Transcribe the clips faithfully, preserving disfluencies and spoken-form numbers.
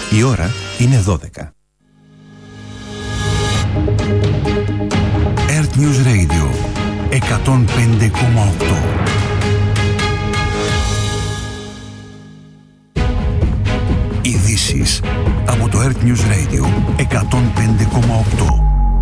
Η ώρα είναι δώδεκα. Earth News Radio εκατόν πέντε κόμμα οκτώ. Ειδήσεις από το Earth News Radio εκατόν πέντε κόμμα οκτώ.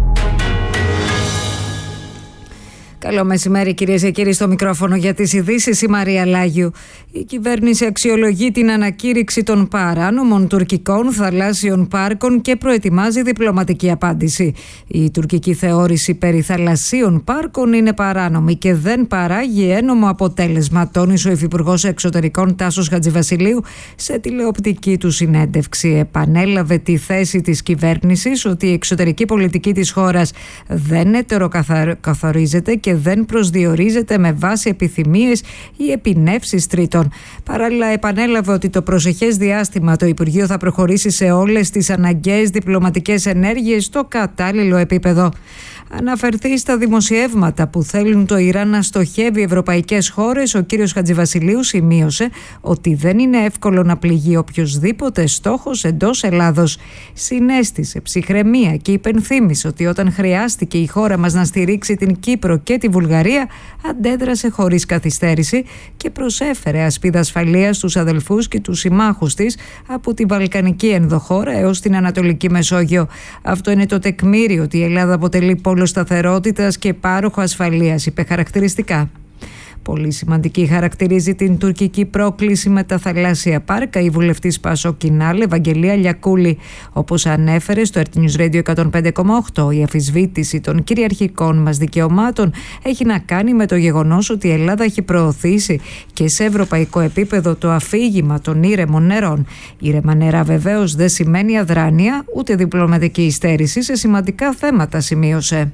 Καλό μεσημέρι, κυρίες και κύριοι, στο μικρόφωνο για τις ειδήσεις η Μαρία Λάγιου. Η κυβέρνηση αξιολογεί την ανακήρυξη των παράνομων τουρκικών θαλάσσιων πάρκων και προετοιμάζει διπλωματική απάντηση. Η τουρκική θεώρηση περί θαλασσίων πάρκων είναι παράνομη και δεν παράγει ένομο αποτέλεσμα, τόνισε ο Υφυπουργός Εξωτερικών Τάσος Χατζηβασιλείου σε τηλεοπτική του συνέντευξη. Επανέλαβε τη θέση της κυβέρνησης ότι η εξωτερική πολιτική της χώρας δεν ετεροκαθορίζεται και δεν προσδιορίζεται με βάση επιθυμίες ή επινεύσεις τρίτων. Παράλληλα, επανέλαβε ότι το προσεχές διάστημα το Υπουργείο θα προχωρήσει σε όλες τις αναγκαίες διπλωματικές ενέργειες στο κατάλληλο επίπεδο. Αναφερθεί στα δημοσιεύματα που θέλουν το Ιράν να στοχεύει ευρωπαϊκές χώρες, ο κύριος Χατζηβασιλείου σημείωσε ότι δεν είναι εύκολο να πληγεί οποιοσδήποτε στόχος εντός Ελλάδος. Συνέστησε ψυχραιμία και υπενθύμησε ότι όταν χρειάστηκε η χώρα μας να στηρίξει την Κύπρο και τη Βουλγαρία, αντέδρασε χωρίς καθυστέρηση και προσέφερε ασπίδα ασφαλείας στους αδελφούς και τους συμμάχους της από τη Βαλκανική ενδοχώρα έως την Ανατολική Μεσόγειο. Αυτό είναι το τεκμήριο ότι η Ελλάδα αποτελεί πόλο σταθερότητας και πάροχο ασφαλείας, είπε χαρακτηριστικά. Πολύ σημαντική χαρακτηρίζει την τουρκική πρόκληση με τα θαλάσσια πάρκα η βουλευτής Πασόκ Κινάλ, Ευαγγελία Λιακούλη. Όπως ανέφερε στο Earth News Radio εκατόν πέντε κόμμα οκτώ, η αμφισβήτηση των κυριαρχικών μας δικαιωμάτων έχει να κάνει με το γεγονός ότι η Ελλάδα έχει προωθήσει και σε ευρωπαϊκό επίπεδο το αφήγημα των ήρεμων νερών. Ήρεμα νερά βεβαίως δεν σημαίνει αδράνεια ούτε διπλωματική υστέρηση σε σημαντικά θέματα, σημείωσε.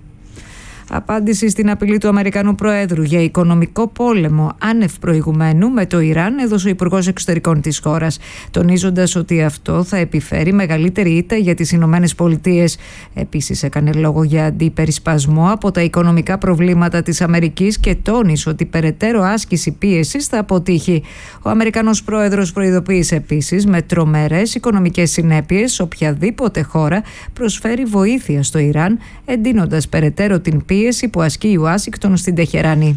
Απάντηση στην απειλή του Αμερικανού Προέδρου για οικονομικό πόλεμο άνευ προηγουμένου με το Ιράν έδωσε ο Υπουργός Εξωτερικών της χώρας, τονίζοντας ότι αυτό θα επιφέρει μεγαλύτερη ήττα για τις Ηνωμένες Πολιτείες. Επίσης έκανε λόγο για αντιπερισπασμό από τα οικονομικά προβλήματα της Αμερικής και τόνισε ότι περαιτέρω άσκηση πίεσης θα αποτύχει. Ο Αμερικανός Πρόεδρος προειδοποίησε επίσης με τρομερές οικονομικές συνέπειες οποιαδήποτε χώρα προσφέρει βοήθεια στο Ιράν, εντείνοντας περαιτέρω την πίεση που ασκεί η Ουάσιγκτον στην Τεχεράνη.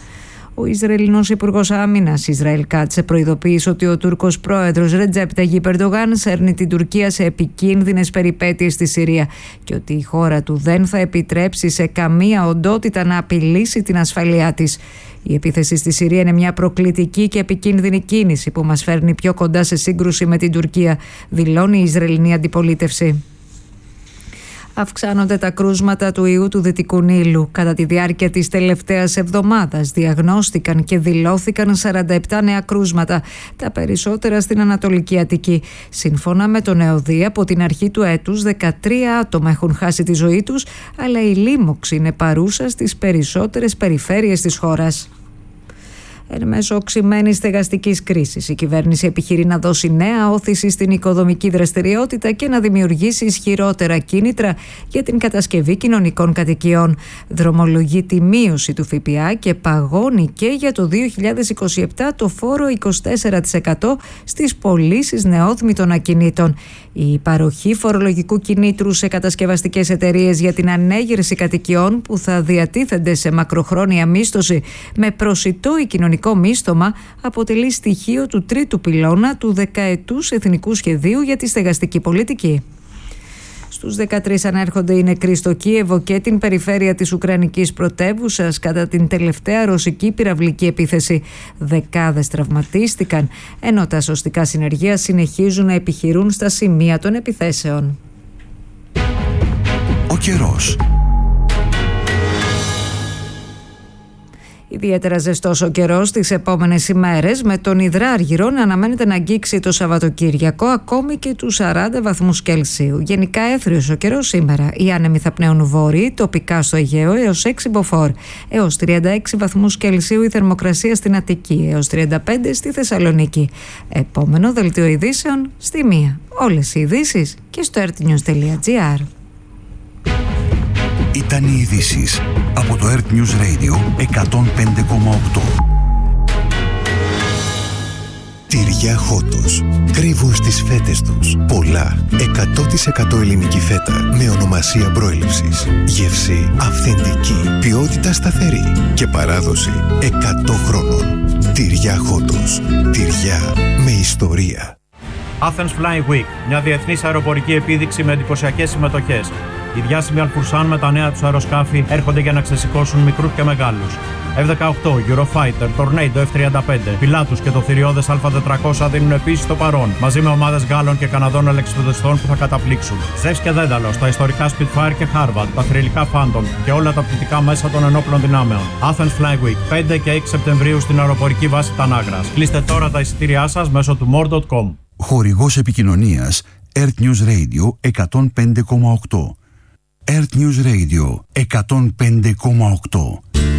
Ο Ισραηλινός Υπουργός Άμυνας Ισραήλ Κάτσε προειδοποίησε ότι ο Τούρκος πρόεδρος Ρετζέπ Ταγιίπ Ερντογάν σέρνει την Τουρκία σε επικίνδυνες περιπέτειες στη Συρία και ότι η χώρα του δεν θα επιτρέψει σε καμία οντότητα να απειλήσει την ασφαλειά της. Η επίθεση στη Συρία είναι μια προκλητική και επικίνδυνη κίνηση που μας φέρνει πιο κοντά σε σύγκρουση με την Τουρκία, δηλώνει η Ισραηλινή αντιπολίτευση. Αυξάνονται τα κρούσματα του ιού του Δυτικού Νείλου. Κατά τη διάρκεια της τελευταίας εβδομάδας διαγνώστηκαν και δηλώθηκαν σαράντα επτά νέα κρούσματα, τα περισσότερα στην Ανατολική Αττική. Σύμφωνα με τον ΕΟΔΗ, από την αρχή του έτους δεκατρία άτομα έχουν χάσει τη ζωή τους, αλλά η λίμωξη είναι παρούσα στις περισσότερες περιφέρειες της χώρας. Εν μέσω οξυμένης στεγαστικής κρίσης, η κυβέρνηση επιχειρεί να δώσει νέα όθηση στην οικοδομική δραστηριότητα και να δημιουργήσει ισχυρότερα κίνητρα για την κατασκευή κοινωνικών κατοικιών. Δρομολογεί τη μείωση του ΦΠΑ και παγώνει και για το δύο χιλιάδες είκοσι επτά το φόρο είκοσι τέσσερα τοις εκατό στις πωλήσεις νεόδμητων ακινήτων. Η παροχή φορολογικού κινήτρου σε κατασκευαστικές εταιρείες για την ανέγερση κατοικιών που θα διατίθενται σε μακροχρόνια μίσθωση με προσιτό ή κοινωνικό μίσθωμα αποτελεί στοιχείο του τρίτου πυλώνα του δεκαετούς Εθνικού Σχεδίου για τη Στεγαστική Πολιτική. Στους δεκατρείς ανέρχονται οι νεκροί στο Κίεβο και την περιφέρεια της Ουκρανικής πρωτεύουσας κατά την τελευταία ρωσική πυραυλική επίθεση. Δεκάδες τραυματίστηκαν, ενώ τα σωστικά συνεργεία συνεχίζουν να επιχειρούν στα σημεία των επιθέσεων. Ο καιρός. Ιδιαίτερα ζεστός ο καιρός τις επόμενες ημέρες, με τον υδράργυρο να αναμένεται να αγγίξει το Σαββατοκύριακο ακόμη και τους σαράντα βαθμούς Κελσίου. Γενικά έθριος ο καιρός σήμερα. Οι άνεμοι θα πνέουν βόρειοι, τοπικά στο Αιγαίο έως έξι μποφόρ. Έως τριάντα έξι βαθμούς Κελσίου η θερμοκρασία στην Αττική, έως τριάντα πέντε στη Θεσσαλονίκη. Επόμενο δελτίο ειδήσεων στη μία. Όλες οι ειδήσεις και στο earthnews τελεία gr. Ήταν οι ειδήσεις από το Earth News Radio εκατόν πέντε κόμμα οκτώ. Τυριά Χότος κρύβουν στη τις φέτες τους. Πολλά εκατό τοις εκατό ελληνική φέτα με ονομασία προέλευσης. Γεύση αυθεντική, ποιότητα σταθερή και παράδοση εκατό χρόνων. Τυριά Χότος. Τυριά με ιστορία. Athens Flying Week, μια διεθνής αεροπορική επίδειξη με εντυπωσιακές συμμετοχές. Οι διάσημοι Αλφουρσάν με τα νέα τους αεροσκάφη έρχονται για να ξεσηκώσουν μικρούς και μεγάλους. εφ δεκαοκτώ, Eurofighter, Tornado εφ τριάντα πέντε, Pilatus και το θηριώδες Α τετρακόσια δίνουν επίσης το παρόν, μαζί με ομάδες Γάλλων και Καναδών ελεξιπεδιστών που θα καταπλήξουν. Ζεύς και Δένταλος, τα ιστορικά Spitfire και Harvard, τα θρυλικά Phantom και όλα τα πτυτικά μέσα των ενόπλων δυνάμεων. Athens Flying Week, πέντε και έξι Σεπτεμβρίου στην αεροπορική βάση Τανάγρας. Κλείστε τώρα τα εισιτήριά σας μέσω του more τελεία com. Χορηγός επικοινωνίας Earth News Radio εκατόν πέντε κόμμα οκτώ. Earth News Radio εκατόν πέντε κόμμα οκτώ.